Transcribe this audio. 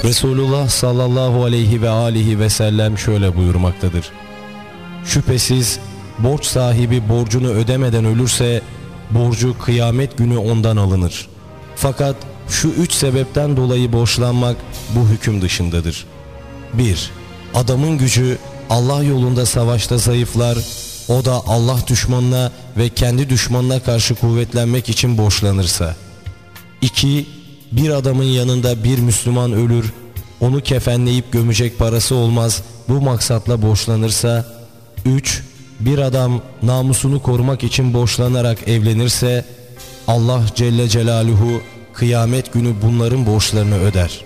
Resulullah sallallahu aleyhi ve alihi ve sellem şöyle buyurmaktadır: şüphesiz borç sahibi borcunu ödemeden ölürse borcu kıyamet günü ondan alınır. Fakat şu 3 sebepten dolayı borçlanmak bu hüküm dışındadır. 1. Adamın gücü Allah yolunda savaşta zayıflar, o da Allah düşmanına ve kendi düşmanına karşı kuvvetlenmek için borçlanırsa. 2. Bir adamın yanında bir Müslüman ölür, onu kefenleyip gömecek parası olmaz, bu maksatla borçlanırsa. 3. Bir adam namusunu korumak için borçlanarak evlenirse, Allah Celle Celaluhu kıyamet günü bunların borçlarını öder.